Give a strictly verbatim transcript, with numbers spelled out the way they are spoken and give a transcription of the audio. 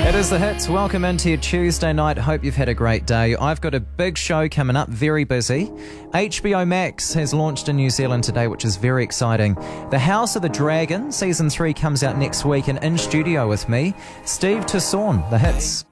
It is The Hits. Welcome into your Tuesday night. Hope you've had a great day. I've got a big show coming up, very busy. H B O Max has launched in New Zealand today, which is very exciting. The House of the Dragon, Season three comes out next week, and in studio with me, Steve Tussaun. The Hits.